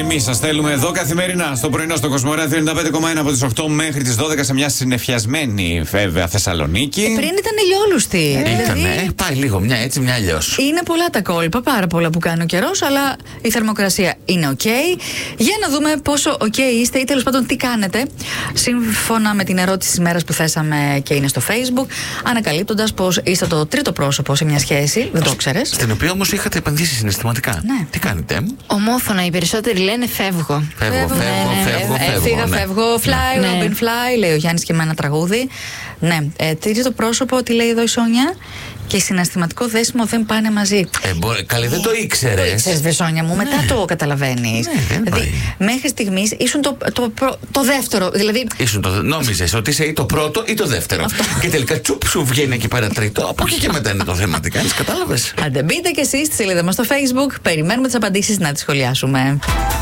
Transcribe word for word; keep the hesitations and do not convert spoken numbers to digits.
εμείς σας θέλουμε εδώ καθημερινά στο πρωινό στο Κοσμοράδιο ενενήντα πέντε κόμμα ένα από τις οκτώ μέχρι τις δώδεκα σε μια συννεφιασμένη βέβαια Θεσσαλονίκη. Ε, πριν ήταν ηλιόλουστη. Ε, δηλαδή, ήτανε, πάει λίγο μια έτσι, μια αλλιώς. είναι πολλά τα κόλπα, πάρα πολλά που κάνει ο καιρός, αλλά η θερμοκρασία είναι ok. Για να δούμε πόσο ok είστε ή τέλος πάντων τι κάνετε. Σύμφωνα με την ερώτηση της ημέρας που θέσαμε και είναι στο Facebook, ανακαλύπτοντας πως είστε το τρίτο πρόσωπο σε μια σχέση. Δεν το ξέρεις. Στην οποία όμως είχατε επενδύσει συναισθηματικά. Ναι. Τι κάνετε? Ομόφωνα, οι περισσότεροι λένε φεύγω. Φεύγω, φεύγω, ναι, φεύγω, ε, φεύγω. Φύγα, ναι. φεύγω. Fly, Ναι. Robin Fly, λέει ο Γιάννης και με ένα τραγούδι. Ναι. Ε, τρίτο πρόσωπο, τι λέει εδώ η Σόνια. Και συναισθηματικό δέσιμο δεν πάνε μαζί. Ε, μπορεί, καλή, δεν το Το ήξερες. ήξερες, βρε Σόνια μου, μετά το καταλαβαίνεις. Ναι, δεν δηλαδή, πάει. μέχρι στιγμής ήσουν το, το, το, το δεύτερο. Δηλαδή, Ήσουν το, νόμιζες ότι είσαι ή το πρώτο ή το δεύτερο. Και τελικά τσουπ σου βγαίνει εκεί πέρα τρίτο. Από εκεί και μετά είναι το θέμα. Τι κάνεις, κατάλαβες? άντε μπείτε κι εσείς στη σελίδα μας στο Facebook. Περιμένουμε τις απαντήσεις να τις σχολιάσουμε.